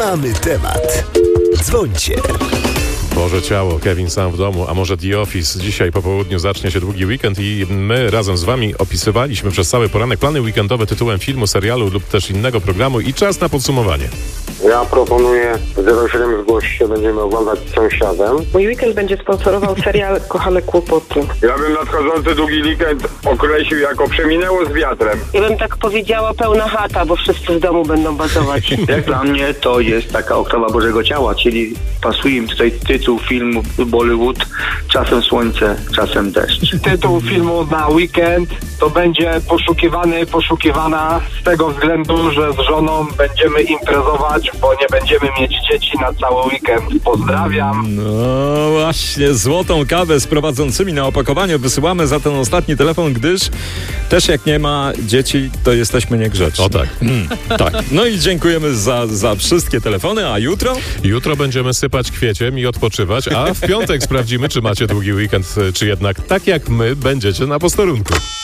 Mamy temat. Dzwońcie. Boże ciało, Kevin sam w domu, a może The Office. Dzisiaj po południu zacznie się długi weekend i my razem z wami opisywaliśmy przez cały poranek plany weekendowe tytułem filmu, serialu lub też innego programu i czas na podsumowanie. Ja proponuję 07 zgłoś się, będziemy oglądać z sąsiadem. Mój weekend będzie sponsorował serial Kochane Kłopoty. Ja bym nadchodzący długi weekend określił jako przeminęło z wiatrem. Ja bym tak powiedziała pełna chata, bo wszyscy w domu będą bazować. Jak dla mnie to jest taka oktawa Bożego Ciała, czyli pasuje im tutaj tytuł filmu Bollywood, czasem słońce, czasem deszcz. Tytuł filmu na weekend to będzie poszukiwana z tego względu, że z żoną będziemy imprezować, bo nie będziemy mieć dzieci na cały weekend. Pozdrawiam. No właśnie, złotą kawę z prowadzącymi na opakowaniu wysyłamy za ten ostatni telefon, gdyż też jak nie ma dzieci, to jesteśmy niegrzeczni. O tak. Tak. No i dziękujemy za wszystkie telefony, a jutro? Jutro będziemy sypać kwieciem i odpoczywać, a w piątek sprawdzimy, czy macie długi weekend, czy jednak tak jak my będziecie na posterunku.